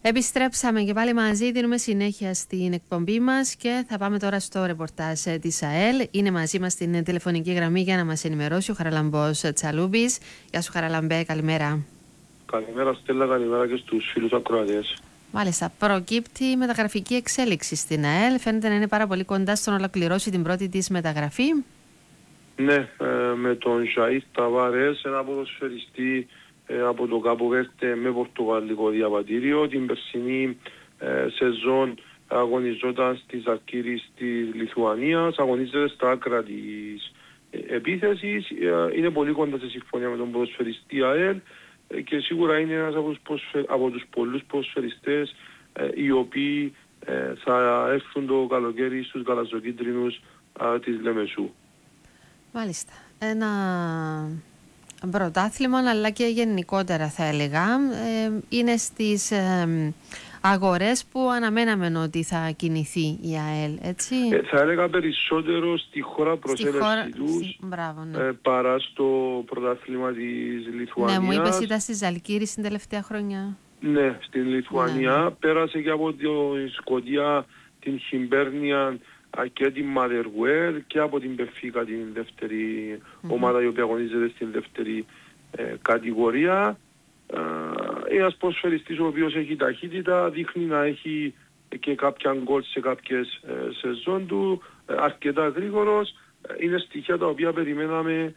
Επιστρέψαμε και πάλι μαζί, δίνουμε συνέχεια στην εκπομπή μας και θα πάμε τώρα στο ρεπορτάζ της ΑΕΛ. Είναι μαζί μας στην τηλεφωνική γραμμή για να μας ενημερώσει ο Χαραλαμπός Τσαλούμπης. Γεια σου Χαραλαμπέ, καλημέρα. Καλημέρα Στέλλα, καλημέρα και στους φίλους ακροατές. Μάλιστα, προκύπτει μεταγραφική εξέλιξη στην ΑΕΛ. Φαίνεται να είναι πάρα πολύ κοντά στο να ολοκληρώσει την πρώτη της μεταγραφή. Ναι, με τον Ζαΐρ Ταβάρες, ένα ποδοσφαιριστή από το Κάπο Βέρτε με πορτογαλικό διαβατήριο. Την περσινή σεζόν αγωνιζόταν στη Ζαλγκύρης της Λιθουανίας, αγωνίζεται στα άκρα της επίθεσης. Είναι πολύ κοντά σε συμφωνία με τον ποδοσφαιριστή ΑΕΛ και σίγουρα είναι ένας από τους πολλούς ποδοσφαιριστές οι οποίοι θα έρθουν το καλοκαίρι στους γαλαζοκίτρινους της Λεμεσού. Μάλιστα. Ένα πρωτάθλημα, αλλά και γενικότερα θα έλεγα, είναι στις αγορές που αναμέναμε ότι θα κινηθεί η ΑΕΛ, έτσι. Θα έλεγα περισσότερο στη χώρα προσέλευση τους παρά στο πρωτάθλημα της Λιθουανίας. Ναι, μου είπες ήταν στη Ζαλγκύρη στην τελευταία χρονιά. Ναι, στην Λιθουανία. Ναι. Πέρασε και από την Σκωτία, την Χιμπέρνια και την Μαδεργουέρ και από την Πεφίκα, την δεύτερη ομάδα η οποία αγωνίζεται στην δεύτερη κατηγορία. Ένας ποδοσφαιριστής ο οποίος έχει ταχύτητα, δείχνει να έχει και κάποια γκολ σε κάποιες σεζόν του, αρκετά γρήγορος. Είναι στοιχεία τα οποία περιμένουμε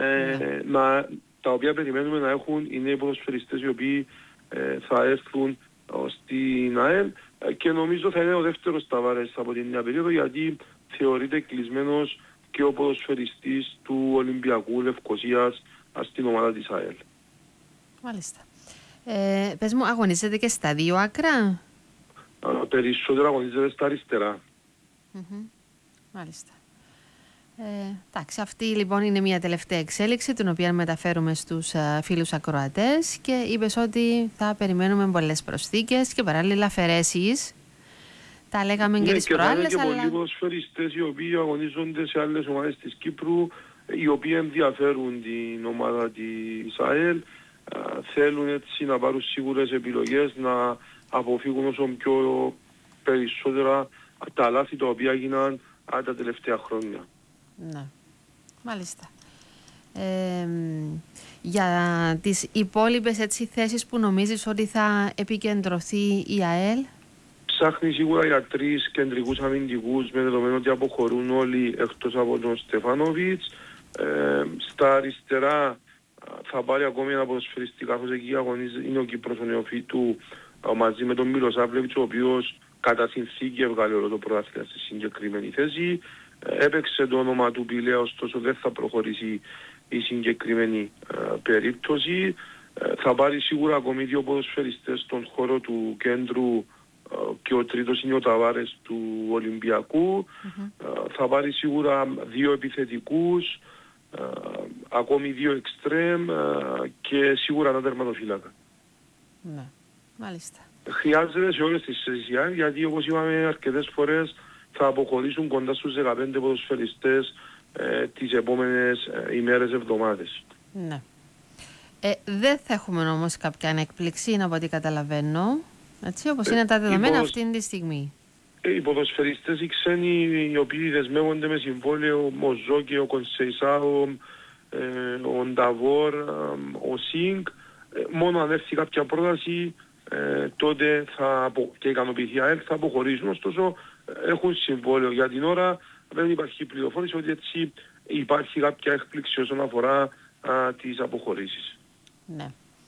να έχουν οι νέοι ποδοσφαιριστές οι οποίοι θα έρθουν στην ΑΕΛ και νομίζω θα είναι ο δεύτερος Ταβάρες από την νέα περίοδο, γιατί θεωρείται κλεισμένος και ο ποδοσφαιριστής του Ολυμπιακού Λευκωσίας στην ομάδα της ΑΕΛ. Μάλιστα. Πες μου, αγωνίζεται και στα δύο άκρα? Περισσότερο αγωνίζεται στα αριστερά. Μάλιστα. Εντάξει, αυτή λοιπόν είναι μια τελευταία εξέλιξη την οποία μεταφέρουμε στους φίλους ακροατές και είπες ότι θα περιμένουμε πολλές προσθήκες και παράλληλα αφαιρέσεις. Τα λέγαμε και τις προάλλες, και πολλοί ποδοσφαιριστές οι οποίοι αγωνίζονται σε άλλες ομάδες της Κύπρου, οι οποίοι ενδιαφέρουν την ομάδα της ΑΕΛ, θέλουν έτσι να πάρουν σίγουρες επιλογές, να αποφύγουν όσο πιο περισσότερα τα λάθη τα οποία έγιναν τα τελευταία χρόνια. Ναι, μάλιστα. Για τις υπόλοιπες έτσι θέσεις που νομίζεις ότι θα επικεντρωθεί η ΑΕΛ? Ψάχνει σίγουρα για 3 κεντρικούς αμυντικούς, με δεδομένο ότι αποχωρούν όλοι εκτός από τον Στεφάνοβιτς. Στα αριστερά θα πάρει ακόμη ένα ποδοσφαιριστή, καθώς εκεί αγωνίζει, είναι ο Κύπρος ο νεοφύτου μαζί με τον Μιλοσάβλεβιτς, ο οποίος κατά συνθήκη έβγαλε όλο το πρωτάθλημα στη συγκεκριμένη θέση. Έπαιξε το όνομα του Πηλέα, ωστόσο δεν θα προχωρήσει η συγκεκριμένη περίπτωση. Θα πάρει σίγουρα ακόμη 2 ποδοσφαιριστές στον χώρο του κέντρου και ο τρίτος είναι ο Ταβάρες του Ολυμπιακού. Θα πάρει σίγουρα 2 επιθετικούς, ακόμη 2 εξτρέμ και σίγουρα ένα τερματοφύλακα. Ναι, μάλιστα. Χρειάζεται σε όλες τις θέσεις, γιατί όπως είπαμε αρκετές φορές θα αποχωρήσουν κοντά στους 15 ποδοσφαιριστές τις επόμενες ημέρες, εβδομάδες. Ναι. Δεν θα έχουμε όμως κάποια έκπληξη από ό,τι καταλαβαίνω, έτσι, όπως είναι τα δεδομένα αυτή τη στιγμή. Οι ποδοσφαιριστές οι ξένοι οι οποίοι δεσμεύονται με συμβόλαιο, ο Ζόκε, ο Κονσεϊσάο, ο Νταβόρ, ο Σίνγκ, μόνο αν έρθει κάποια πρόταση τότε και ικανοποιηθεί η ΑΕΛ θα αποχωρήσουν. Ωστόσο έχουν συμβόλαιο. Για την ώρα δεν υπάρχει πληροφόρηση ότι έτσι υπάρχει κάποια έκπληξη όσον αφορά τις αποχωρήσεις. Ναι.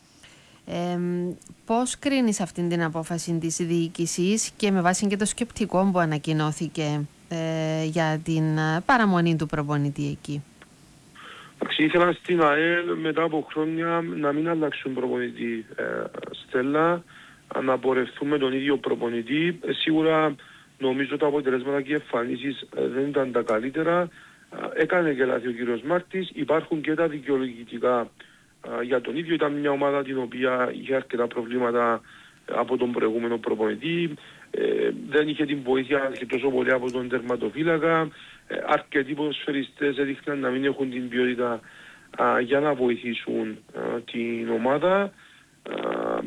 Πώς κρίνεις αυτήν την απόφαση της διοίκησης και με βάση και το σκεπτικό που ανακοινώθηκε για την παραμονή του προπονητή εκεί? Ήθελα στην ΑΕΛ μετά από χρόνια να μην αλλάξουν προπονητή, Στέλλα, να πορευτούμε τον ίδιο προπονητή. Σίγουρα νομίζω τα αποτελέσματα και οι εμφανίσεις δεν ήταν τα καλύτερα. Έκανε και λάθη ο κύριος Μάρτης. Υπάρχουν και τα δικαιολογητικά για τον ίδιο. Ήταν μια ομάδα την οποία είχε αρκετά προβλήματα από τον προηγούμενο προπονητή. Δεν είχε την βοήθεια και τόσο πολύ από τον τερματοφύλακα. Αρκετοί ποδοσφαιριστές έδειχναν να μην έχουν την ποιότητα για να βοηθήσουν την ομάδα.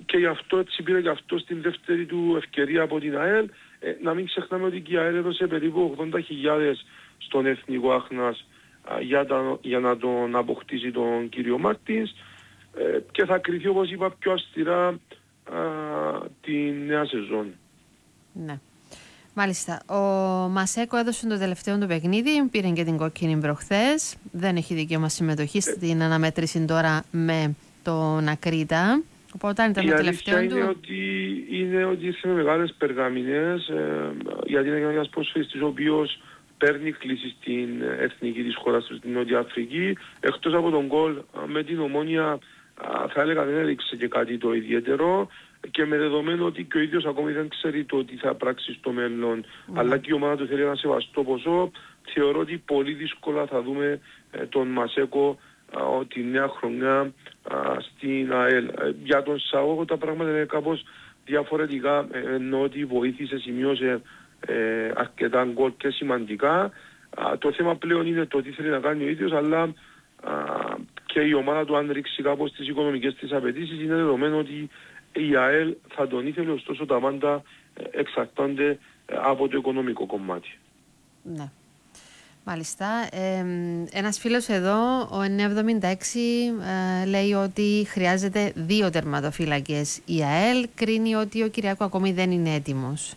και γι' αυτό έτσι πήρε και αυτό στην δεύτερη του ευκαιρία από την ΑΕΛ. Να μην ξεχνάμε ότι η ΑΕΛ έδωσε περίπου 80.000 στον Εθνικό Άχνας για να τον αποκτήσει τον κύριο Μάρτινς, και θα κριθεί, όπως είπα, πιο αυστηρά τη νέα σεζόν. Ναι. Μάλιστα. Ο Μασέκο έδωσε το τελευταίο του παιχνίδι, πήρε και την κόκκινη προχθές. Δεν έχει δικαίωμα συμμετοχή στην αναμέτρηση τώρα με τον Ακρίτα. Οπότε ήταν το τελευταίο του. Είναι ότι ήρθε με μεγάλες περγαμηνές, γιατί είναι ένας προσφυγιστής ο οποίος παίρνει κλήσεις στην εθνική της χώρας του, στην Νότια Αφρική. Εκτός από τον γκολ με την Ομόνοια, θα έλεγα δεν έδειξε και κάτι το ιδιαίτερο, και με δεδομένο ότι και ο ίδιος ακόμη δεν ξέρει το τι θα πράξει στο μέλλον, αλλά και η ομάδα του θέλει ένα σεβαστό ποσό, θεωρώ ότι πολύ δύσκολα θα δούμε τον Μασέκο τη νέα χρονιά στην ΑΕΛ. Για τον Σαόγο τα πράγματα είναι κάπως διαφορετικά, ενώ ότι βοήθησε, σημειώσε αρκετά γκολ και σημαντικά. Το θέμα πλέον είναι το τι θέλει να κάνει ο ίδιος, αλλά και η ομάδα του, αν ρίξει κάπως τις οικονομικές της απαιτήσεις, είναι δεδομένο ότι η ΑΕΛ θα τον ήθελε, ωστόσο τα πάντα εξαρτώνται από το οικονομικό κομμάτι. Ναι. Μάλιστα. Ένας φίλος εδώ, ο 976, λέει ότι χρειάζεται 2 τερματοφύλακες. Η ΑΕΛ κρίνει ότι ο Κυριακού ακόμη δεν είναι έτοιμος.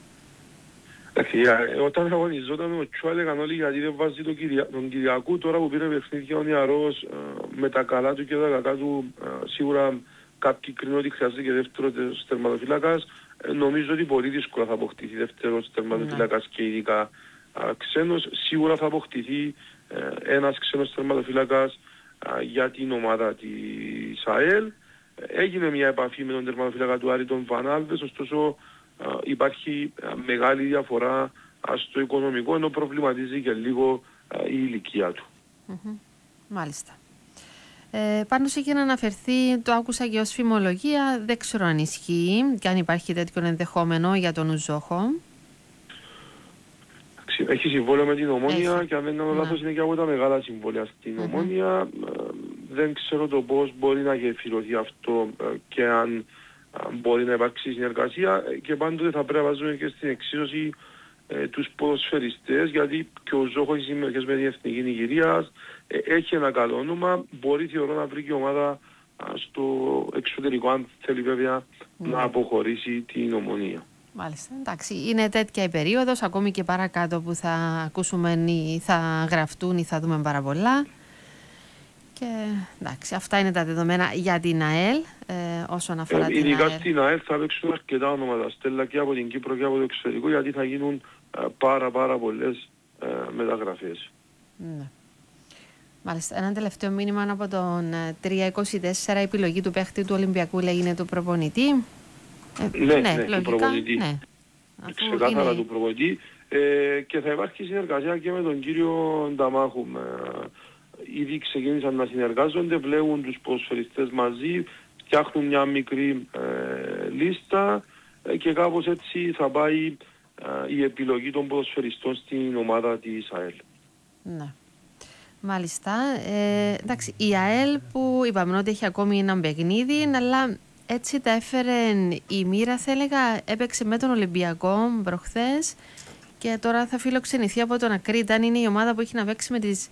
Όταν αγωνιζόταν ο Τσου έλεγαν όλοι γιατί δεν βάζει τον Κυριακού. Τώρα που πήρε παιχνίδια ο Νιαρός, με τα καλά του και τα κακά του, σίγουρα κάποιοι κρίνουν ότι χρειάζεται και δεύτερος τερματοφύλακας. Νομίζω ότι πολύ δύσκολα θα αποκτηθεί δεύτερος τερματοφύλακας και ειδικά ξένος. Σίγουρα θα αποκτηθεί ένας ξένος τερματοφύλακας για την ομάδα της ΑΕΛ. Έγινε μια επαφή με τον τερματοφύλακα του Άρη, τον Βανάλβες, ωστόσο υπάρχει μεγάλη διαφορά στο οικονομικό, ενώ προβληματίζει και λίγο η ηλικία του. Μάλιστα. Πάνω σε εκεί να αναφερθεί, το άκουσα και ως φημολογία, δεν ξέρω αν ισχύει και αν υπάρχει τέτοιο ενδεχόμενο για τον Ουζόχο. Έχει συμβόλαιο με την Ομόνοια και αν δεν κάνω λάθος είναι και από τα μεγάλα συμβόλαια στην Ομόνοια. Δεν ξέρω το πώς μπορεί να γεφυρωθεί αυτό και αν μπορεί να υπάρξει συνεργασία, και πάντοτε θα πρέπει να βάζουμε και στην εξίσωση τους ποδοσφαιριστές, γιατί και ο Ζόχο έχει συμμετοχές με την Εθνική Νιγηρίας, έχει ένα καλό όνομα, μπορεί θεωρώ να βρει και ομάδα στο εξωτερικό, αν θέλει βέβαια να αποχωρήσει την Ομονία. Μάλιστα, εντάξει, είναι τέτοια η περίοδος, ακόμη και παρακάτω που θα ακούσουμε ή θα γραφτούν ή θα δούμε πάρα πολλά. Και εντάξει, αυτά είναι τα δεδομένα για την ΑΕΛ, όσον αφορά την ΑΕΛ. Ειδικά στην ΑΕΛ θα παίξουν αρκετά ονόματα, Στέλλα, και από την Κύπρο και από το εξωτερικό, γιατί θα γίνουν πάρα πολλές μεταγραφές. Ναι. Μάλιστα, ένα τελευταίο μήνυμα από τον 324, η επιλογή του παίχτη του Ολυμπιακού λέει είναι του προπονητή. Ναι, λογικά, του προπονητή. Ναι. Ξεκάθαρα είναι... του προπονητή, και θα υπάρχει συνεργασία και με τον κύριο Νταμάχου. Ήδη ξεκίνησαν να συνεργάζονται, βλέπουν τους ποδοσφαιριστές μαζί, φτιάχνουν μια μικρή λίστα, και κάπως έτσι θα πάει η επιλογή των ποδοσφαιριστών στην ομάδα της ΑΕΛ. Ναι. Μάλιστα. Εντάξει, η ΑΕΛ που είπαμε ότι έχει ακόμη ένα παιχνίδι, αλλά έτσι τα έφερε η μοίρα, θα έλεγα, έπαιξε με τον Ολυμπιακό προχθές και τώρα θα φιλοξενηθεί από τον Ακρίτα. Είναι η ομάδα που έχει να παίξει με τις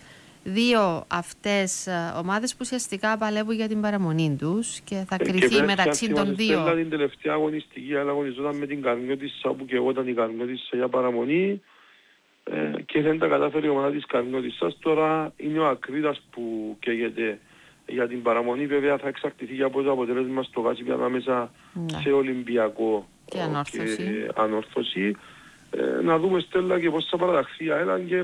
2 αυτές ομάδες που ουσιαστικά παλεύουν για την παραμονή τους και θα κριθεί μεταξύ των 2. Την τελευταία αγωνιστική, αλλά αγωνιζόταν με την Καρμιώτισσα, που και εγώ ήταν η Καρμιώτισσα για παραμονή, και δεν τα κατάφερε η ομάδα της Καρμιώτισσας. Τώρα είναι ο Ακρίτας που καίγεται για την παραμονή. Βέβαια θα εξαρτηθεί και από το αποτέλεσμα στο Γάσιπι ανάμεσα σε Ολυμπιακό και Ανόρθωση. Να δούμε, Στέλλα, και πώς θα παραταχθεί η ΑΕΛ, και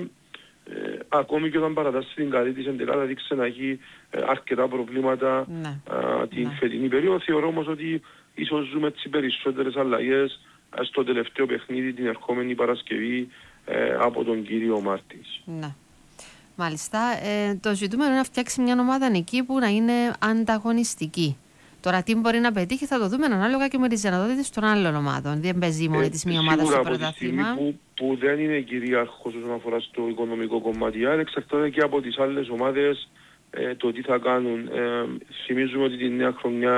ακόμη και όταν παρατάσσει την καλή της εντεκάδα δείξε να έχει αρκετά προβλήματα την φετινή περίοδο. Θεωρώ όμως ότι ίσως ζούμε τις περισσότερες αλλαγές στο τελευταίο παιχνίδι την ερχόμενη Παρασκευή από τον κύριο Μάρτινς. Ναι. Μάλιστα. Το ζητούμενο είναι να φτιάξει μια ομάδα εκεί που να είναι ανταγωνιστική. Τώρα τι μπορεί να πετύχει θα το δούμε ανάλογα και με τις δυνατότητες των άλλων ομάδων. Δεν παίζει μόνη της μια ομάδα στο πρωτάθλημα. Που δεν είναι κυρίαρχος όσον αφορά στο οικονομικό κομμάτι, αλλά εξαρτάται και από τις άλλες ομάδες το τι θα κάνουν. Θυμίζουμε ότι τη νέα χρονιά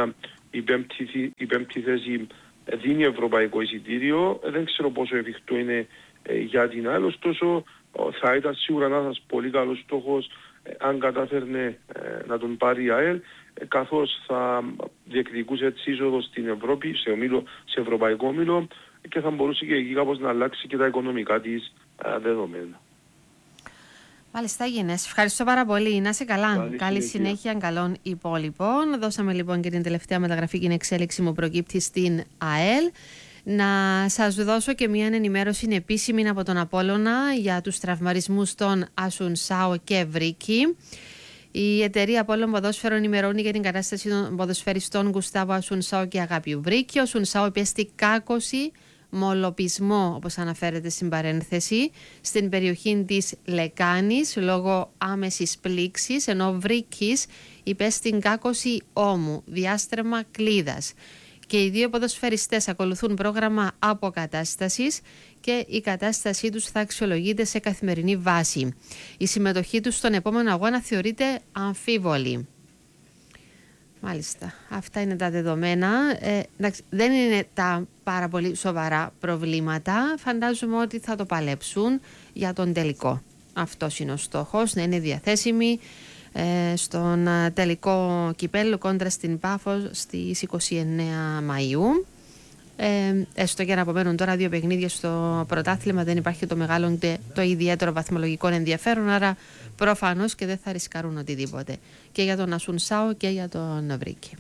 η πέμπτη θέση δίνει ευρωπαϊκό εισιτήριο. Δεν ξέρω πόσο εφικτό είναι για την ΑΕΛ, ωστόσο θα ήταν σίγουρα ένας πολύ καλός στόχος αν κατάφερνε να τον πάρει η ΑΕΛ, καθώς θα διεκδικούσε έτσι είσοδο στην Ευρώπη, σε ευρωπαϊκό όμιλο, και θα μπορούσε και εκεί κάπως να αλλάξει και τα οικονομικά της δεδομένα. Μάλιστα, Γίνες. Ευχαριστώ πάρα πολύ. Να είσαι καλά. Καλή συνέχεια, καλών υπόλοιπων. Δώσαμε λοιπόν και την τελευταία μεταγραφή και την εξέλιξη που προκύπτει στην ΑΕΛ. Να σας δώσω και μια ενημέρωση επίσημη από τον Απόλλωνα για τους τραυματισμούς των Ασουν Σάο και Βρίκη. Η εταιρεία Απόλλων Ποδόσφαιρο ενημερώνει για την κατάσταση των ποδοσφαιριστών Γκουστάβο Ασουν Σάο και Αγάπιου Βρίκη. Ο Ασουν Σάο υπέστη κάκωση, μολοπισμό, όπως αναφέρεται στην παρένθεση, στην περιοχή της Λεκάνης λόγω άμεσης πλήξης, ενώ Βρίκης υπέστη κάκωση ώμου, διάστρεμα κλίδας. Και οι δύο ποδοσφαιριστές ακολουθούν πρόγραμμα αποκατάστασης και η κατάστασή τους θα αξιολογείται σε καθημερινή βάση. Η συμμετοχή τους στον επόμενο αγώνα θεωρείται αμφίβολη. Μάλιστα, αυτά είναι τα δεδομένα. Δεν είναι τα πάρα πολύ σοβαρά προβλήματα. Φαντάζομαι ότι θα το παλέψουν για τον τελικό. Αυτός είναι ο στόχος, να είναι διαθέσιμοι στον τελικό κυπέλλο κόντρα στην Πάφο στις 29 Μαΐου. Έστω και να απομένουν τώρα δύο παιχνίδια στο πρωτάθλημα, δεν υπάρχει το μεγάλο το ιδιαίτερο βαθμολογικό ενδιαφέρον, άρα προφανώς και δεν θα ρισκαρούν οτιδήποτε και για τον Ασουν Σάο και για τον Βρίκη.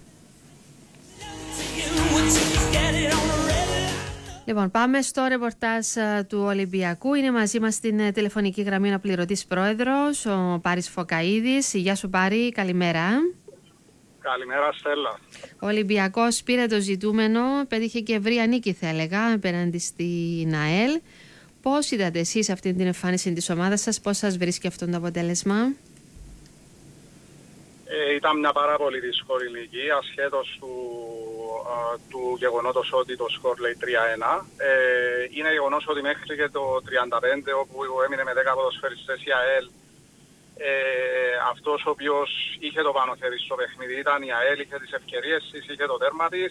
Λοιπόν, πάμε στο ρεπορτάζ του Ολυμπιακού. Είναι μαζί μας στην τηλεφωνική γραμμή ο πληρωτής πρόεδρος, ο Πάρης Φωκαίδης. Γεια σου Πάρη, καλημέρα. Καλημέρα Στέλλα. Ο Ολυμπιακός πήρε το ζητούμενο, πέτυχε και ευρία νίκη θα έλεγα απέναντι στην ΑΕΛ. Πώς είδατε εσείς αυτή την εμφάνιση της ομάδας σας, πώς σας βρίσκει αυτό το αποτέλεσμα? Ήταν μια πάρα πολύ δύσκολη νίκη, ασχέτως του γεγονότος ότι το σκορ λέει 3-1. Είναι γεγονός ότι μέχρι και το 35, όπου έμεινε με 10 ποδοσφαιριστές η ΑΕΛ, αυτός ο οποίος είχε το πάνω χέρι στο παιχνίδι ήταν η ΑΕΛ, είχε τις ευκαιρίες της, είχε το τέρμα της.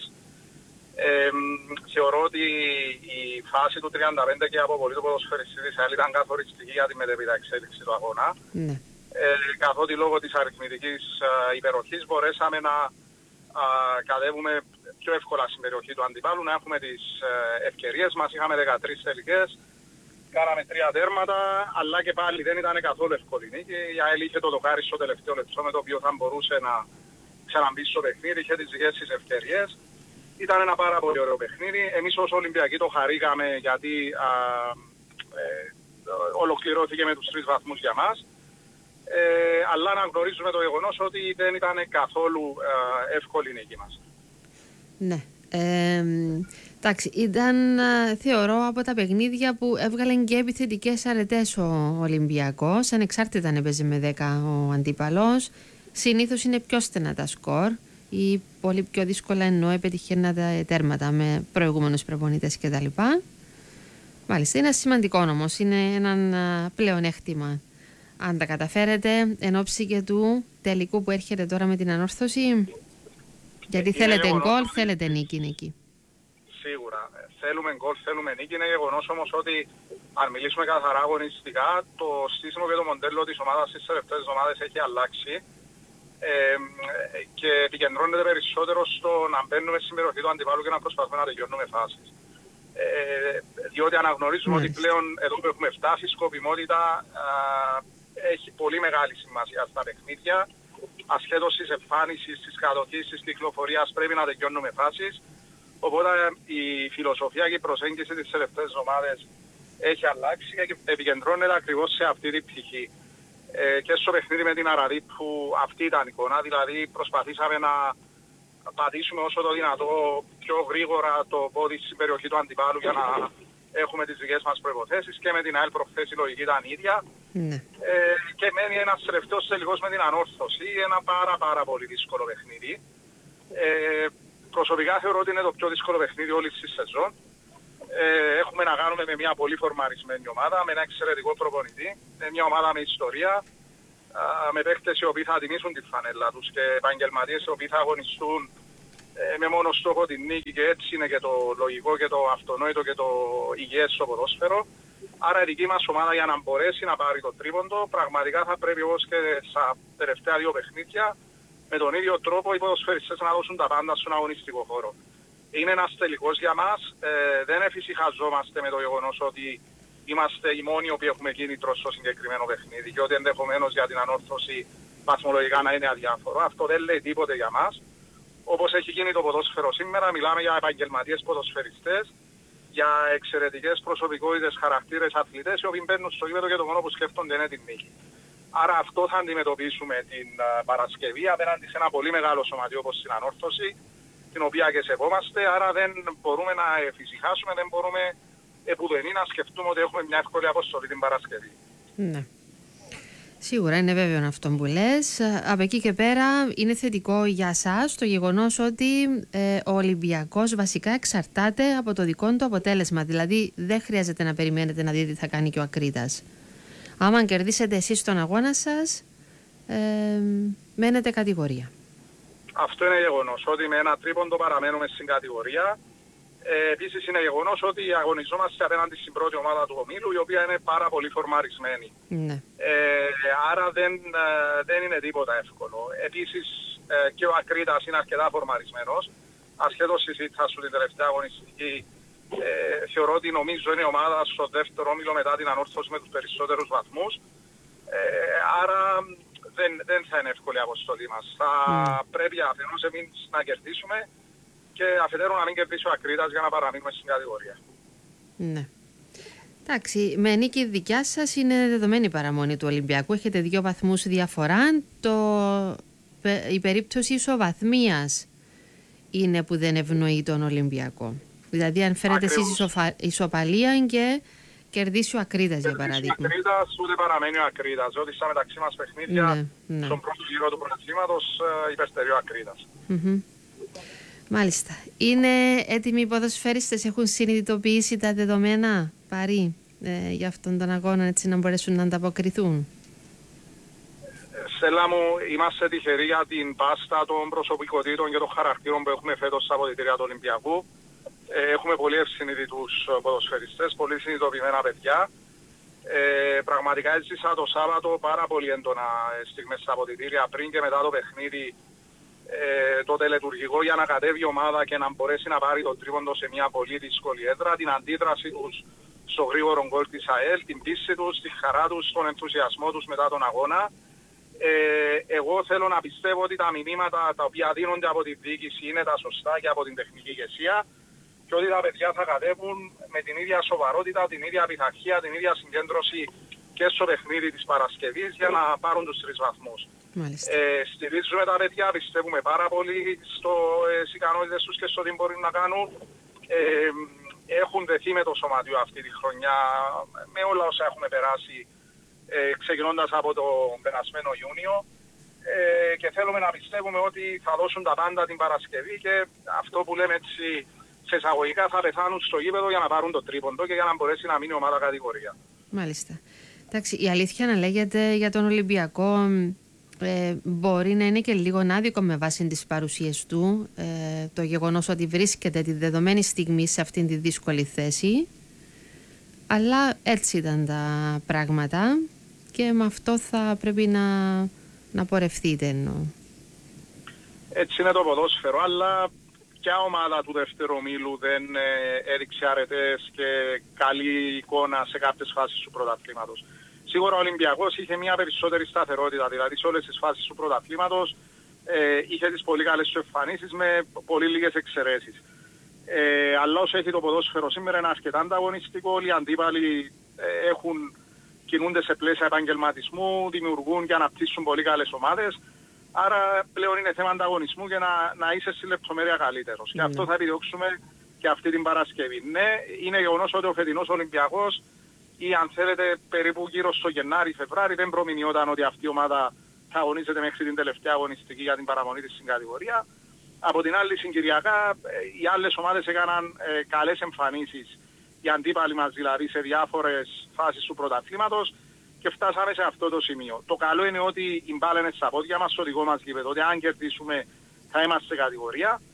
Θεωρώ ότι η φάση του 35 και η αποβολή του ποδοσφαιριστή της ΑΕΛ ήταν καθοριστική για τη μετέπειτα εξέλιξη του αγώνα. Ναι. Καθότι λόγω της αριθμητικής υπεροχής μπορέσαμε να κατέβουμε πιο εύκολα στην περιοχή του αντιπάλου, να έχουμε τις ευκαιρίες μας. Είχαμε 13 τελικές, κάναμε 3 τέρματα, αλλά και πάλι δεν ήταν καθόλου εύκολη νίκη. Η ΑΕΛ είχε το δοκάρι στο τελευταίο λεπτό με το οποίο θα μπορούσε να ξαναμπεί στο παιχνίδι, είχε τις δικές της ευκαιρίες. Ήταν ένα πάρα πολύ ωραίο παιχνίδι. Εμείς ως Ολυμπιακοί το χαρήκαμε γιατί ολοκληρώθηκε με τους 3 βαθμούς για μας. Αλλά να γνωρίζουμε το γεγονός ότι δεν ήταν καθόλου εύκολη η νίκη μας. Ναι. Εντάξει, ήταν θεωρώ από τα παιχνίδια που έβγαλαν και επιθετικές αρετές ο Ολυμπιακός. Ανεξάρτητα αν έπαιζε με 10 ο αντίπαλος. Συνήθως είναι πιο στενά τα σκορ ή πολύ πιο δύσκολα ενώ επετυχαίνα τα τέρματα με προηγούμενους προπονητές κτλ. Μάλιστα, είναι σημαντικό όμως, είναι έναν πλεονέκτημα. Αν τα καταφέρετε εν ώψη και του τελικού που έρχεται τώρα με την ανόρθωση, γιατί θέλετε γκολ, θέλετε νίκη εκεί. Σίγουρα. Θέλουμε γκολ, θέλουμε νίκη. Είναι γεγονός όμως ότι αν μιλήσουμε καθαρά αγωνιστικά, το στήσιμο και το μοντέλο της ομάδας στις τελευταίες εβδομάδες έχει αλλάξει και επικεντρώνεται περισσότερο στο να μπαίνουμε στην περιοχή του αντιπάλου και να προσπαθούμε να τελειώνουμε φάσεις. Διότι αναγνωρίζουμε ότι πλέον εδώ που έχουμε φτάσει, η σκοπιμότητα έχει πολύ μεγάλη σημασία στα παιχνίδια. Ασχέτως της εμφάνισης, της κατοχής, της κυκλοφορίας πρέπει να τελειώνουμε φάσεις. Οπότε η φιλοσοφία και η προσέγγιση της τελευταίες εβδομάδες έχει αλλάξει και επικεντρώνεται ακριβώς σε αυτή την πτυχή. Και στο παιχνίδι με την Αραδί που αυτή ήταν η εικόνα, δηλαδή προσπαθήσαμε να πατήσουμε όσο το δυνατό πιο γρήγορα το πόδι στην περιοχή του αντιπάλου για να έχουμε τις δικές μας προϋποθέσεις και με την ΑΕΛ προχθές η λογική ήταν ίδια. Ναι. Και μένει ένας τελευταίος τελικός με την ανόρθωση, ένα πάρα πολύ δύσκολο παιχνίδι. Προσωπικά θεωρώ ότι είναι το πιο δύσκολο παιχνίδι όλης της σεζόν. Έχουμε να κάνουμε με μια πολύ φορμαρισμένη ομάδα, με ένα εξαιρετικό προπονητή, με μια ομάδα με ιστορία, με παίκτες οι οποίοι θα τιμήσουν τη φανέλα τους και επαγγελματίες οι οποίοι θα αγωνιστούν με μόνο στόχο την νίκη, και έτσι είναι και το λογικό και το αυτονόητο και το υγιές στο ποδόσφαιρο. Άρα η δική μας ομάδα, για να μπορέσει να πάρει το τρίποντο, πραγματικά θα πρέπει, όπως και στα τελευταία 2 παιχνίδια, με τον ίδιο τρόπο οι ποδοσφαιριστές να δώσουν τα πάντα στον αγωνιστικό χώρο. Είναι ένας τελικός για μας. Δεν εφησυχαζόμαστε με το γεγονός ότι είμαστε οι μόνοι που έχουμε κίνητρο στο συγκεκριμένο παιχνίδι και ότι ενδεχομένως για την ανόρθωση βαθμολογικά να είναι αδιάφορο. Αυτό δεν λέει τίποτε για μας. Όπως έχει γίνει το ποδόσφαιρο σήμερα, μιλάμε για επαγγελματίες ποδοσφαιριστές, για εξαιρετικές προσωπικότητες, χαρακτήρες, αθλητές, οι οποίοι μπαίνουν στο γήπεδο και το μόνο που σκέφτονται είναι την νίκη. Άρα αυτό θα αντιμετωπίσουμε την Παρασκευή απέναντι σε ένα πολύ μεγάλο σωματείο όπως την ανόρθωση, την οποία και σεβόμαστε. Άρα δεν μπορούμε να εφησυχάσουμε, δεν μπορούμε επουδενή να σκεφτούμε ότι έχουμε μια εύκολη αποστολή την Παρασκευή. Ναι. Σίγουρα είναι βέβαιο αυτό που λες. Από εκεί και πέρα είναι θετικό για σας το γεγονός ότι ο Ολυμπιακός βασικά εξαρτάται από το δικό του αποτέλεσμα. Δηλαδή δεν χρειάζεται να περιμένετε να δείτε τι θα κάνει και ο Ακρίτας. Άμα κερδίσετε εσείς τον αγώνα σας, μένετε κατηγορία. Αυτό είναι γεγονός, ότι με ένα τρίποντο παραμένουμε στην κατηγορία. Επίσης είναι γεγονός ότι αγωνιζόμαστε απέναντι στην πρώτη ομάδα του ομίλου, η οποία είναι πάρα πολύ φορμαρισμένη. Ναι. Άρα δεν είναι τίποτα εύκολο. Επίσης και ο Ακρίτας είναι αρκετά φορμαρισμένος. Ασχέτως συζήτησα σου την τελευταία αγωνιστική, θεωρώ ότι νομίζω είναι η ομάδα στο δεύτερο όμιλο μετά την ανόρθωση με τους περισσότερους βαθμούς. Άρα δεν θα είναι εύκολη η αποστολή μας. Θα πρέπει αφενός εμείς να κερδίσουμε και αφετέρου να μην κερδίσει ο Ακρίτας για να παραμείνουμε στην κατηγορία. Ναι. Εντάξει, με νίκη δικιά σας είναι δεδομένη η παραμονή του Ολυμπιακού. Έχετε 2 βαθμούς διαφορά. Η περίπτωση ισοβαθμίας είναι που δεν ευνοεί τον Ολυμπιακό. Δηλαδή αν φέρετε εσείς ισοπαλία και κερδίσει ο Ακρίτας για παράδειγμα. Ο Ακρίτας ούτε παραμένει ο Ακρίτας. Ότι στα μεταξύ μας παιχνίδια στον πρώτο γύρο του πρωταθλήματος υπερστερεί ο Ακρίτας. Μάλιστα. Είναι έτοιμοι οι ποδοσφαίριστες, έχουν συνειδητοποιήσει τα δεδομένα Παρί για αυτόν τον αγώνα, έτσι να μπορέσουν να ανταποκριθούν? Στέλλα μου, είμαστε τυχεροί για την πάστα των προσωπικότητων και των χαρακτήρων που έχουμε φέτος στα αποδυτήρια του Ολυμπιακού. Έχουμε πολύ ευσυνείδητους ποδοσφαιριστές, πολύ συνειδητοποιημένα παιδιά. Πραγματικά έζησα το Σάββατο πάρα πολύ έντονα στιγμές στα αποδυτήρια, πριν και μετά το παιχνίδι, το τελετουργικό για να κατέβει η ομάδα και να μπορέσει να πάρει το τρίποντο σε μια πολύ δύσκολη έδρα, την αντίδραση τους στο γρήγορο γκολ της ΑΕΛ, την πίστη τους, τη χαρά τους, τον ενθουσιασμό τους μετά τον αγώνα. Εγώ θέλω να πιστεύω ότι τα μηνύματα τα οποία δίνονται από τη διοίκηση είναι τα σωστά και από την τεχνική ηγεσία και ότι τα παιδιά θα κατέβουν με την ίδια σοβαρότητα, την ίδια πειθαρχία, την ίδια συγκέντρωση και στο παιχνίδι της Παρασκευής για να πάρουν τους 3 βαθμούς. Στηρίζουμε τα παιδιά, πιστεύουμε πάρα πολύ στις ικανότητες τους και στο τι μπορούν να κάνουν. Έχουν δεθεί με το σωματείο αυτή τη χρονιά, με όλα όσα έχουμε περάσει, ξεκινώντας από το περασμένο Ιούνιο, και θέλουμε να πιστεύουμε ότι θα δώσουν τα πάντα την Παρασκευή και αυτό που λέμε έτσι σε εισαγωγικά θα πεθάνουν στο γήπεδο για να πάρουν το τρίποντο και για να μπορέσει να μείνει ομάδα κατηγορία. Μάλιστα. Εντάξει, η αλήθεια να λέγεται για τον Ολυμπιακό μπορεί να είναι και λίγο άδικο με βάση τις παρουσίες του, το γεγονός ότι βρίσκεται τη δεδομένη στιγμή σε αυτήν τη δύσκολη θέση, αλλά έτσι ήταν τα πράγματα και με αυτό θα πρέπει να πορευτείτε, εννοώ. Έτσι είναι το ποδόσφαιρο, αλλά ποια ομάδα του δεύτερου ομίλου δεν έδειξε αρετές και καλή εικόνα σε κάποιες φάσεις του πρωταθλήματος? Σίγουρα ο Ολυμπιακός είχε μια περισσότερη σταθερότητα, δηλαδή σε όλες τις φάσεις του πρωταθλήματος είχε τις πολύ καλές του εμφανίσεις με πολύ λίγες εξαιρέσεις. Αλλά όσο έχει το ποδόσφαιρο σήμερα είναι αρκετά ανταγωνιστικό, όλοι οι αντίπαλοι κινούνται σε πλαίσια επαγγελματισμού, δημιουργούν και αναπτύσσουν πολύ καλές ομάδες. Άρα πλέον είναι θέμα ανταγωνισμού και να είσαι στη λεπτομέρεια καλύτερος. Και αυτό θα επιδιώξουμε και αυτή την Παρασκευή. Ναι, είναι γεγονός ότι ο φετινός Ολυμπιακός, ή αν θέλετε περίπου γύρω στο Γενάρη-Φεβράρι, δεν προμηνιόταν ότι αυτή η ομάδα θα αγωνίζεται μέχρι την τελευταία αγωνιστική για την παραμονή της στην κατηγορία. Από την άλλη συγκυριακά οι άλλες ομάδες έκαναν καλές εμφανίσεις, οι αντίπαλοι μας δηλαδή, σε διάφορες φάσεις του πρωταθλήματος και φτάσαμε σε αυτό το σημείο. Το καλό είναι ότι η μπάλα είναι στα πόδια μας, στο δικό μας γήπεδο, ότι αν κερδίσουμε θα είμαστε κατηγορία.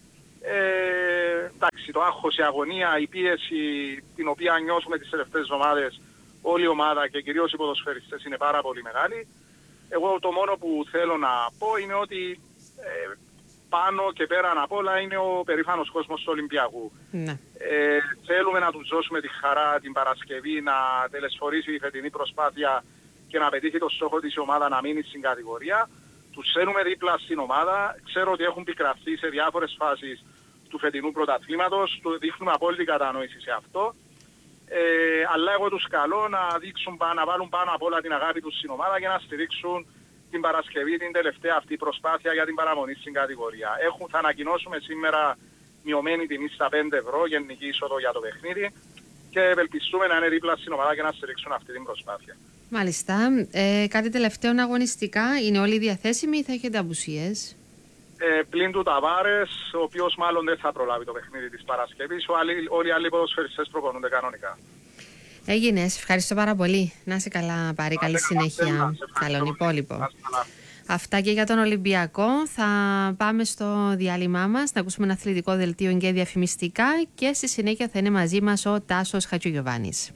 Εντάξει, το άγχος, η αγωνία, η πίεση την οποία νιώσουμε τις τελευταίες εβδομάδες όλη η ομάδα και κυρίως οι ποδοσφαιριστές είναι πάρα πολύ μεγάλη. Εγώ το μόνο που θέλω να πω είναι ότι πάνω και πέραν απ' όλα είναι ο περήφανος κόσμος του Ολυμπιακού. Ναι. Θέλουμε να τους δώσουμε τη χαρά την Παρασκευή να τελεσφορήσει η φετινή προσπάθεια και να πετύχει το στόχο της ομάδα να μείνει στην κατηγορία. Τους θέλουμε δίπλα στην ομάδα. Ξέρω ότι έχουν πικραθεί σε διάφορες φάσεις του φετινού πρωταθλήματος. Δείχνουμε απόλυτη κατανόηση σε αυτό. Αλλά εγώ τους καλώ να βάλουν πάνω απ' όλα την αγάπη τους στην ομάδα και να στηρίξουν την Παρασκευή την τελευταία αυτή προσπάθεια για την παραμονή στην κατηγορία. Θα ανακοινώσουμε σήμερα μειωμένη τιμή στα 5 ευρώ γενική είσοδο για το παιχνίδι και ευελπιστούμε να είναι δίπλα στην ομάδα και να στηρίξουν αυτή την προσπάθεια. Μάλιστα. Κάτι τελευταίο αγωνιστικά, είναι όλοι διαθέσιμοι ή θα έχετε απουσίες? Πλην του Ταβάρες, ο οποίος μάλλον δεν θα προλάβει το παιχνίδι της Παρασκευής, όλοι οι άλλοι ποδοσφαιριστές προπονούνται κανονικά. Έγινες, ευχαριστώ πάρα πολύ. Να είσαι καλά, Πάρη, καλή συνέχεια. Καλόν υπόλοιπο. Αυτά και για τον Ολυμπιακό. Θα πάμε στο διάλειμμά μας, να ακούσουμε ένα αθλητικό δελτίο και διαφημιστικά και στη συνέχεια θα είναι μαζί μας ο Τάσος Χατζηγιοβάνης.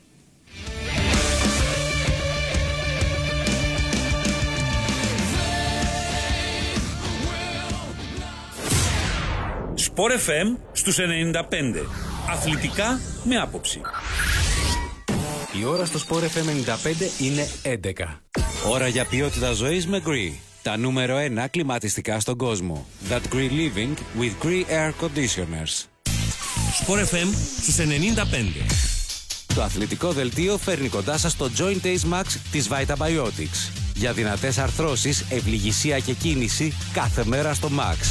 Sport FM στους 95. Αθλητικά με άποψη. Η ώρα στο Sport FM 95 είναι 11. Ώρα για ποιότητα ζωής με Gree. Τα νούμερο 1 κλιματιστικά στον κόσμο. That Gree Living with Gree Air Conditioners. Sport FM στους 95. Το αθλητικό δελτίο φέρνει κοντά σας το Joint Ace Max της Vitabiotics. Για δυνατές αρθρώσεις, ευληγησία και κίνηση κάθε μέρα στο Max.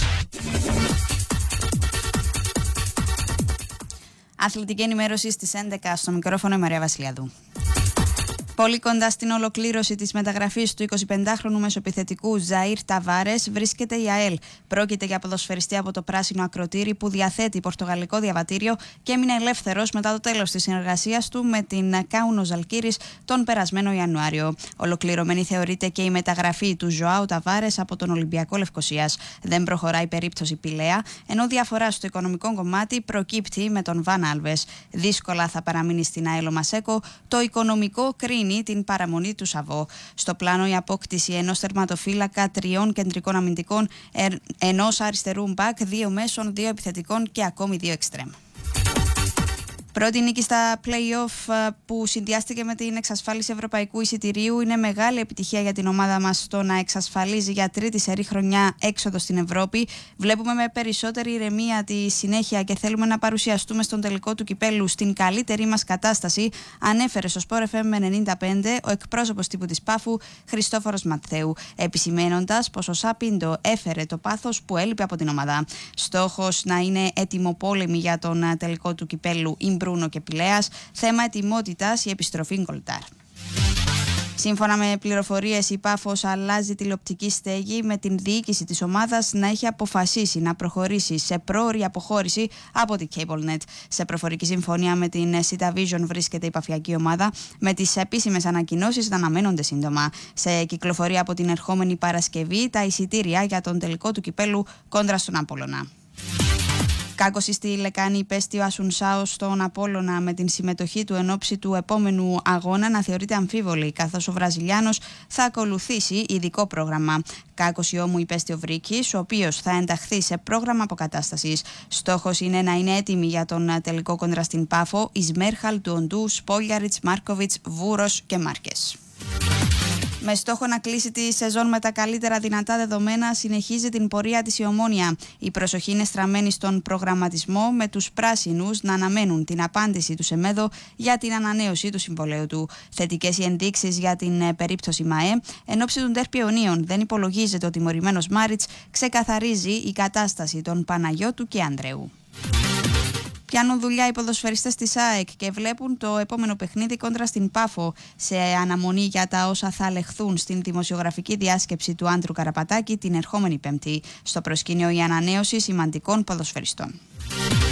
Αθλητική ενημέρωση στις 11 στο μικρόφωνο η Μαρία Βασιλιάδου. Πολύ κοντά στην ολοκλήρωση της μεταγραφής του 25χρονου μεσοεπιθετικού Ζαΐρ Ταβάρες βρίσκεται η ΑΕΛ. Πρόκειται για ποδοσφαιριστή από το πράσινο ακροτήρι που διαθέτει πορτογαλικό διαβατήριο και έμεινε ελεύθερος μετά το τέλος της συνεργασίας του με την Κάουνο Ζαλκύρης τον περασμένο Ιανουάριο. Ολοκληρωμένη θεωρείται και η μεταγραφή του Ζωάου Ταβάρες από τον Ολυμπιακό Λευκωσίας. Δεν προχωράει η περίπτωση Πηλαία, ενώ διαφορά στο οικονομικό κομμάτι προκύπτει με τον Βαν Άλβες. Δύσκολα θα παραμείνει στην ΑΕΛ ο Μασέκο, το οικονομικό κρίνει την παραμονή του Σαββό. Στο πλάνο η απόκτηση ενός τερματοφύλακα, 3 κεντρικών αμυντικών, ενός αριστερού μπακ, 2 μέσων, 2 επιθετικών και ακόμη 2 εξτρέμ. Πρώτη νίκη στα play-off που συνδυάστηκε με την εξασφάλιση ευρωπαϊκού εισιτηρίου είναι μεγάλη επιτυχία για την ομάδα μας στο να εξασφαλίζει για τρίτη σερί χρονιά έξοδο στην Ευρώπη. Βλέπουμε με περισσότερη ηρεμία τη συνέχεια και θέλουμε να παρουσιαστούμε στον τελικό του κυπέλου στην καλύτερη μας κατάσταση, ανέφερε στο Sport FM 95 ο εκπρόσωπος τύπου της Πάφου Χριστόφορος Ματθαίου, επισημένοντας πως ο Σαπίντο έφερε το πάθος που έλειπε από την ομάδα. Στόχος να είναι έτοιμοπόλεμη για τον τελικό του κυπέλου Μπρούνο και Πηλέας, θέμα ετοιμότητας η επιστροφή Γκολτάρ. Σύμφωνα με πληροφορίες, η Πάφος αλλάζει τηλεοπτική στέγη με την διοίκηση της ομάδας να έχει αποφασίσει να προχωρήσει σε πρόωρη αποχώρηση από την CableNet. Σε προφορική συμφωνία με την Sita Vision βρίσκεται η παφιακή ομάδα, με τις επίσημες ανακοινώσεις να αναμένονται σύντομα. Σε κυκλοφορία από την ερχόμενη Παρασκευή τα εισιτήρια για τον τελικό του κυπέλου κόντρα στον Απόλλωνα. Κάκωση στη Λεκάνη υπέστη ο Ασουνσάο στον Απόλλωνα με την συμμετοχή του εν ώψη του επόμενου αγώνα να θεωρείται αμφίβολη, καθώς ο Βραζιλιάνος θα ακολουθήσει ειδικό πρόγραμμα. Κάκωση όμως υπέστη ο Βρίκης, ο οποίος θα ενταχθεί σε πρόγραμμα αποκατάστασης. Στόχος είναι να είναι έτοιμοι για τον τελικό κόντρα στην Πάφο Ισμέρχαλ, Τουοντού, Σπόλιαριτς, Μάρκοβιτς, Βούρος και Μάρκες. Με στόχο να κλείσει τη σεζόν με τα καλύτερα δυνατά δεδομένα, συνεχίζει την πορεία της η Ομόνοια. Η προσοχή είναι στραμμένη στον προγραμματισμό, με τους πράσινους να αναμένουν την απάντηση του ΣΕΜΕΔΟ για την ανανέωση του συμβολαίου του. Θετικές οι ενδείξεις για την περίπτωση ΜΑΕ. Εν ώψη του ντέρμπι Ιωνίων, δεν υπολογίζεται ότι ο τιμωρημένος Μάριτς ξεκαθαρίζει η κατάσταση των Παναγιώτου και Ανδρέου. Πιάνουν δουλειά οι ποδοσφαιριστές της ΑΕΚ και βλέπουν το επόμενο παιχνίδι κόντρα στην Πάφο, σε αναμονή για τα όσα θα λεχθούν στην δημοσιογραφική διάσκεψη του Άντρου Καραπατάκη την ερχόμενη Πέμπτη. Στο προσκήνιο η ανανέωση σημαντικών ποδοσφαιριστών.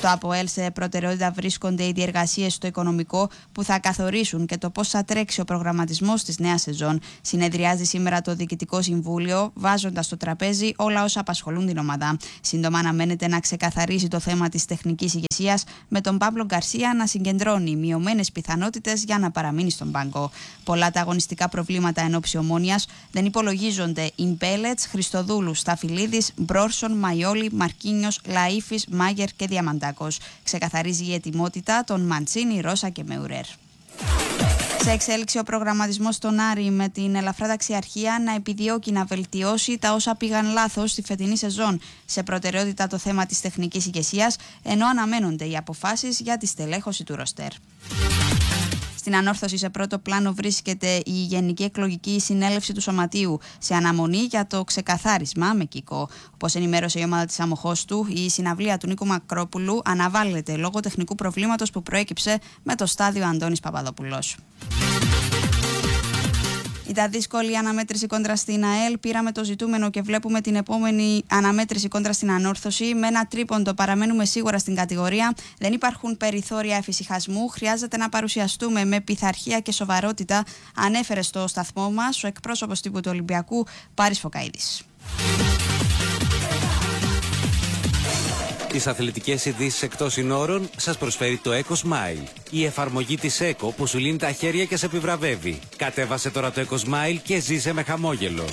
Στο ΑΠΟΕΛ σε προτεραιότητα βρίσκονται οι διεργασίες στο οικονομικό που θα καθορίσουν και το πώς θα τρέξει ο προγραμματισμός της νέας σεζόν. Συνεδριάζει σήμερα το Διοικητικό Συμβούλιο, βάζοντας στο τραπέζι όλα όσα απασχολούν την ομάδα. Σύντομα αναμένεται να ξεκαθαρίσει το θέμα της τεχνικής ηγεσίας, με τον Παύλο Γκαρσία να συγκεντρώνει μειωμένες πιθανότητες για να παραμείνει στον πάγκο. Πολλά τα αγωνιστικά προβλήματα ενόψει Ομόνοιας. Δεν υπολογίζονται Ιμπέλετς, Χριστοδούλου, Σταφυλίδης, Μπρόρσον, Μαϊόλη, Μαρκίνιος, Λαΐφης, Μάγερ και Διαμαντάκος. Ξεκαθαρίζει η ετοιμότητα των Μαντσίνη, Ρώσα και Μεουρέρ. Σε εξέλιξη ο προγραμματισμός στον Άρη, με την ελαφρά ταξιαρχία να επιδιώκει να βελτιώσει τα όσα πήγαν λάθος στη φετινή σεζόν. Σε προτεραιότητα το θέμα της τεχνικής ηγεσίας, ενώ αναμένονται οι αποφάσεις για τη στελέχωση του ροστέρ. Στην ανόρθωση σε πρώτο πλάνο βρίσκεται η Γενική Εκλογική Συνέλευση του Σωματείου, σε αναμονή για το ξεκαθάρισμα με Κίκο. Όπως ενημέρωσε η ομάδα της Αμοχώστου, η συναυλία του Νίκου Μακρόπουλου αναβάλλεται λόγω τεχνικού προβλήματος που προέκυψε με το στάδιο Αντώνης Παπαδόπουλος. Ήταν δύσκολη η αναμέτρηση κόντρα στην ΑΕΛ. Πήραμε το ζητούμενο και βλέπουμε την επόμενη αναμέτρηση κόντρα στην Ανόρθωση. Με ένα τρίποντο παραμένουμε σίγουρα στην κατηγορία. Δεν υπάρχουν περιθώρια εφησυχασμού. Χρειάζεται να παρουσιαστούμε με πειθαρχία και σοβαρότητα, ανέφερε στο σταθμό μας ο εκπρόσωπος τύπου του Ολυμπιακού, Πάρης Φωκαίδης. Τις αθλητικές ειδήσεις εκτός συνόρων σας προσφέρει το EcoSmile. Η εφαρμογή της Eco που σου λύνει τα χέρια και σε επιβραβεύει. Κατέβασε τώρα το EcoSmile και ζήσε με χαμόγελο.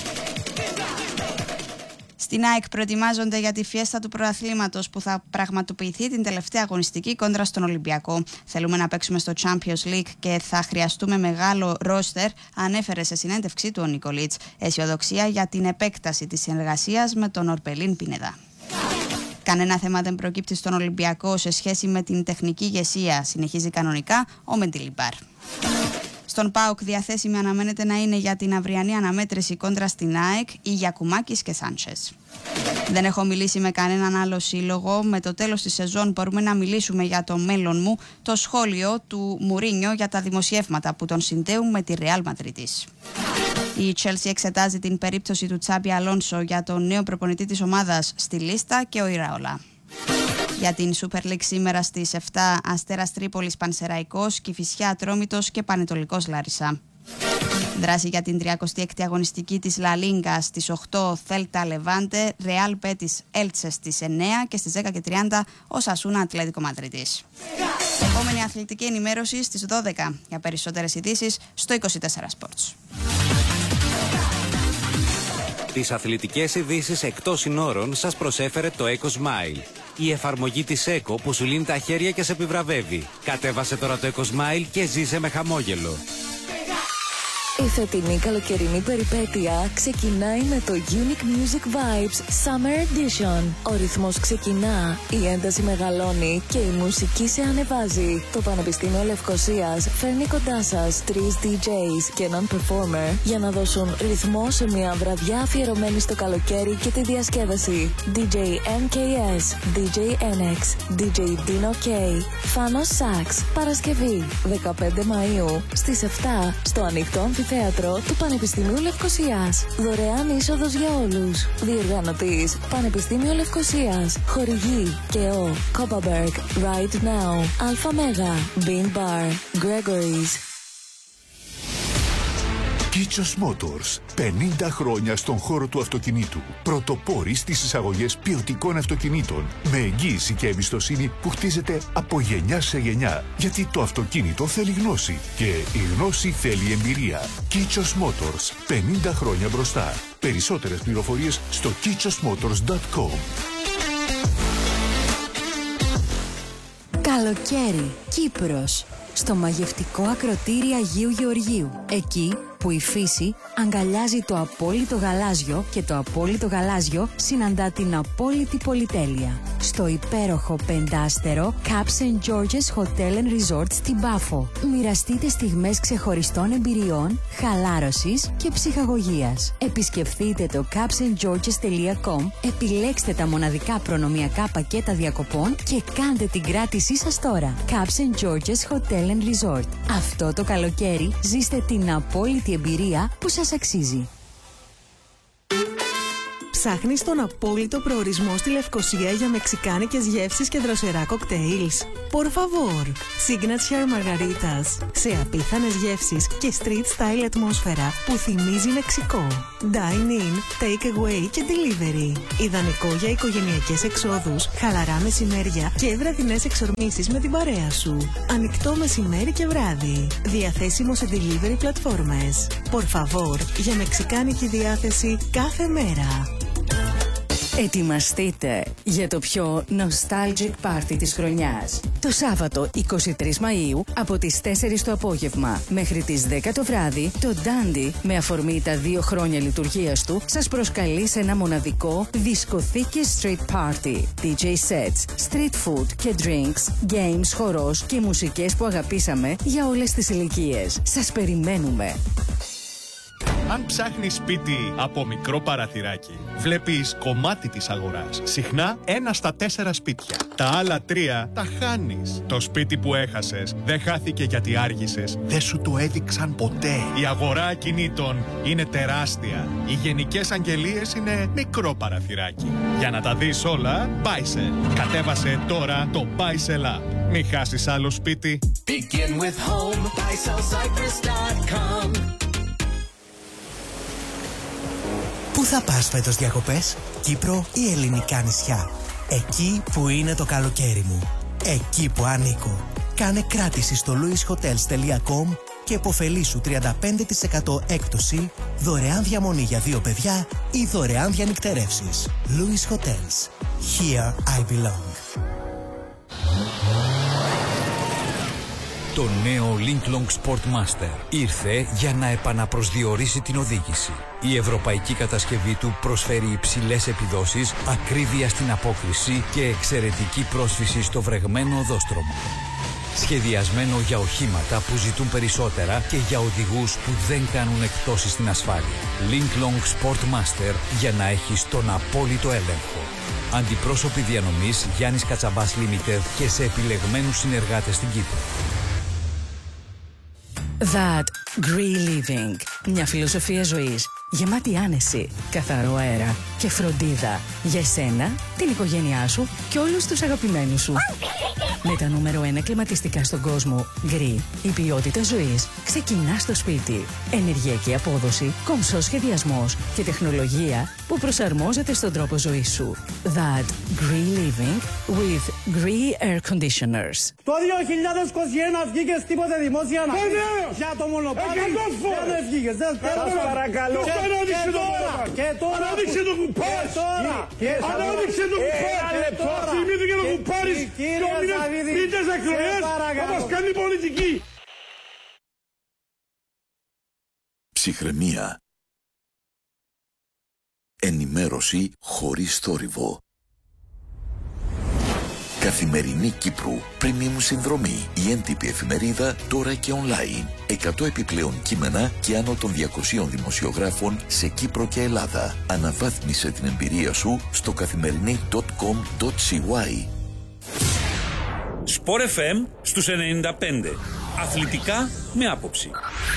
Στην ΑΕΚ προετοιμάζονται για τη φιέστα του πρωταθλήματος που θα πραγματοποιηθεί την τελευταία αγωνιστική κόντρα στον Ολυμπιακό. Θέλουμε να παίξουμε στο Champions League και θα χρειαστούμε μεγάλο ρόστερ, ανέφερε σε συνέντευξή του ο Νικολίτς. Αισιοδοξία για την επέκταση της συνεργασίας με τον Ορπελίν Πινεδά. Κανένα θέμα δεν προκύπτει στον Ολυμπιακό σε σχέση με την τεχνική ηγεσία, συνεχίζει κανονικά ο Μεντιλιμπάρ. Στον ΠΑΟΚ διαθέσιμη αναμένεται να είναι για την αυριανή αναμέτρηση κόντρα στην ΑΕΚ οι Γιακουμάκης και Σάντσες. Δεν έχω μιλήσει με κανέναν άλλο σύλλογο. Με το τέλος της σεζόν μπορούμε να μιλήσουμε για το μέλλον μου, το σχόλιο του Μουρίνιο για τα δημοσιεύματα που τον συνδέουν με τη Ρεάλ Μαδρίτης. Η Chelsea εξετάζει την περίπτωση του Τσάμπι Αλόνσο για τον νέο προπονητή της ομάδας στη λίστα και ο Ιραόλα. Για την Super League σήμερα στις 7, Αστέρας Τρίπολης Πανσεραϊκός, Κηφισιά Ατρόμητος και Πανετολικός Λάρισα. Δράση για την 36η αγωνιστική της Λα Λίγκα στις 8, Θέλτα Λεβάντε, Ρεάλ Πέτις Έλτσε στις 9 και στις 10:30 ο Σασούνα Ατλέτικο Μαδρίτης. Επόμενη αθλητική ενημέρωση στις 12. Για περισσότερες ειδήσεις στο 24 Sports. Τις αθλητικές ειδήσεις εκτός συνόρων σας προσέφερε το EcoSmile. Η εφαρμογή της Eco που σου λύνει τα χέρια και σε επιβραβεύει. Κατέβασε τώρα το EcoSmile και ζήσε με χαμόγελο. Η φετινή καλοκαιρινή περιπέτεια ξεκινάει με το Unique Music Vibes Summer Edition. Ο ρυθμός ξεκινά, η ένταση μεγαλώνει και η μουσική σε ανεβάζει. Το Πανεπιστήμιο Λευκωσίας φέρνει κοντά σας 3 DJs και έναν performer για να δώσουν ρυθμό σε μια βραδιά αφιερωμένη στο καλοκαίρι και τη διασκέδαση. DJ MKS, DJ NX, DJ Dino K, Thanos Sax. Παρασκευή 15 Μαΐου στις 7 στο ανοιχτό αμφιθέατρο του Πανεπιστημίου Λευκωσίας. Δωρεάν είσοδος για όλους. Διοργανωτής Πανεπιστήμιο Λευκωσίας. Χορηγή ΚΕΟ, Copperberg, Right Now, Alpha Mega, Bean Bar, Gregory's. Kichos Motors. 50 χρόνια στον χώρο του αυτοκινήτου. Πρωτοπόροι στις εισαγωγές ποιοτικών αυτοκινήτων. Με εγγύηση και εμπιστοσύνη που χτίζεται από γενιά σε γενιά. Γιατί το αυτοκίνητο θέλει γνώση. Και η γνώση θέλει εμπειρία. Kichos Motors. 50 χρόνια μπροστά. Περισσότερες πληροφορίες στο kichosmotors.com. Καλοκαίρι, Κύπρος. Στο μαγευτικό ακροτήρι Αγίου Γεωργίου. Εκεί που η φύση αγκαλιάζει το απόλυτο γαλάζιο και το απόλυτο γαλάζιο συναντά την απόλυτη πολυτέλεια. Στο υπέροχο πεντάστερο Caps & Georges Hotel and Resort στην Πάφο. Μοιραστείτε στιγμές ξεχωριστών εμπειριών, χαλάρωσης και ψυχαγωγίας. Επισκεφθείτε το capsandgeorges.com, επιλέξτε τα μοναδικά προνομιακά πακέτα διακοπών και κάντε την κράτησή σας τώρα. Caps & Georges Hotel and Resort. Αυτό το καλοκαίρι ζήστε την απόλυτη εμπειρία που σας αξίζει. Ψάχνεις τον απόλυτο προορισμό στη Λευκοσία για μεξικάνικες γεύσεις και δροσερά κοκτέιλς? Por favor, Signature Margaritas. Σε απίθανες γεύσεις και street style ατμόσφαιρα που θυμίζει Μεξικό. Dine in, take away και delivery. Ιδανικό για οικογενειακές εξόδους, χαλαρά μεσημέρια και βραδινές εξορμήσεις με την παρέα σου. Ανοιχτό μεσημέρι και βράδυ. Διαθέσιμο σε delivery πλατφόρμες. Por favor, για μεξικάνικη διάθεση κάθε μέρα. Ετοιμαστείτε για το πιο nostalgic party της χρονιάς. Το Σάββατο 23 Μαΐου από τις 4 το απόγευμα μέχρι τις 10 το βράδυ, το Dandy, με αφορμή τα 2 χρόνια λειτουργίας του, σας προσκαλεί σε ένα μοναδικό δισκοθήκη street party. DJ sets, street food και drinks, games, χορός και μουσικές που αγαπήσαμε για όλες τις ηλικίες. Σας περιμένουμε. Αν ψάχνεις σπίτι από μικρό παραθυράκι, βλέπεις κομμάτι της αγοράς. Συχνά 1 στα 4 σπίτια. Τα άλλα 3 τα χάνεις. Το σπίτι που έχασες δεν χάθηκε γιατί άργησες. Δεν σου το έδειξαν ποτέ. Η αγορά ακινήτων είναι τεράστια. Οι γενικές αγγελίες είναι μικρό παραθυράκι. Για να τα δεις όλα, Buysell. Κατέβασε τώρα το Buysell App. Μην χάσεις άλλο σπίτι. Begin with home, BuysellCyprus.com. Πού θα πας φέτος διακοπές? Κύπρο ή ελληνικά νησιά? Εκεί που είναι το καλοκαίρι μου. Εκεί που ανήκω. Κάνε κράτηση στο louishotels.com και υποφελήσου 35% έκπτωση, δωρεάν διαμονή για 2 παιδιά ή δωρεάν διανυκτερεύσεις. Louis Hotels. Here I belong. Το νέο Linklong Sportmaster ήρθε για να επαναπροσδιορίσει την οδήγηση. Η ευρωπαϊκή κατασκευή του προσφέρει υψηλές επιδόσεις, ακρίβεια στην απόκριση και εξαιρετική πρόσφυση στο βρεγμένο οδόστρωμα. Σχεδιασμένο για οχήματα που ζητούν περισσότερα και για οδηγούς που δεν κάνουν εκπτώσεις στην ασφάλεια. Linklong Sportmaster για να έχεις τον απόλυτο έλεγχο. Αντιπρόσωποι διανομής Γιάννης Κατσαμπάς Limited και σε επιλεγμένους συνεργάτες στην Κύπρο. That Green Living. Μια φιλοσοφία ζωής γεμάτη άνεση, καθαρό αέρα και φροντίδα για εσένα, την οικογένειά σου και όλους τους αγαπημένους σου. Με τα νούμερο 1 κλιματιστικά στον κόσμο, Green, η ποιότητα ζωής ξεκινά στο σπίτι. Ενεργειακή απόδοση, κομψός σχεδιασμός και τεχνολογία που προσαρμόζεται στον τρόπο ζωής σου. That Green Living with Green Air Conditioners. Το 2021 βγήκες τίποτε δημόσια να πεις για το μονοπάτι. Δεν ευγήκες, δεν παρακαλώ. Και τώρα. Ανάδειξε το κουπάρι. Ανάδειξε το κουπάρι. Θυμήθηκε το κουπάρι. Και ο μήνες πίτες εκλογές θα μας κάνει πολιτική. Ψυχραιμία. Ενημέρωση χωρίς θόρυβο. Καθημερινή Κύπρου, premium συνδρομή. Η έντυπη εφημερίδα τώρα και online. 100 επιπλέον κείμενα και άνω των 200 δημοσιογράφων σε Κύπρο και Ελλάδα. Αναβάθμισε την εμπειρία σου στο καθημερινή.com.cy. Sport FM στους 95. Αθλητικά με άποψη.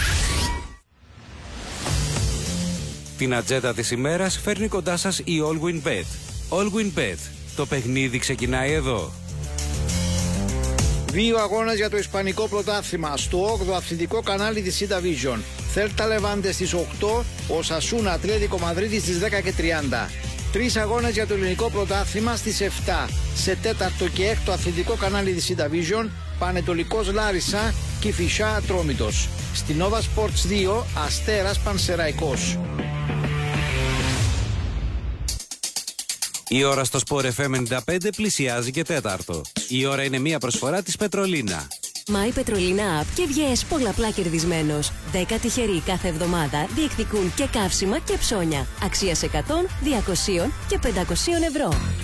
Την ατζέντα της ημέρας φέρνει κοντά σας η Allwyn Bet. Allwyn Bet. Το παιχνίδι ξεκινάει εδώ. 2 αγώνες για το Ισπανικό πρωτάθλημα στο 8ο αθλητικό κανάλι της C Division. Θέλτα Λεβάντε στις 8, Οσασούνα Ατλέτικο Μαδρίτη στις 10:30. 3 αγώνες για το ελληνικό πρωτάθλημα στις 7. Σε 4ο και 6ο αθλητικό κανάλι της C Division, Πανετολικός Λάρισα, Κηφισιά Ατρόμητος. Στην Nova Sports 2, Αστέρας Πανσεραϊκός. Η ώρα στο Sport FM 95 πλησιάζει και 4. Η ώρα είναι μια προσφορά της Πετρολίνα. My Petrolina App και βγες πολλαπλά κερδισμένος. 10 τυχεροί κάθε εβδομάδα διεκδικούν και καύσιμα και ψώνια. Αξίας 100, 200 και 500 ευρώ.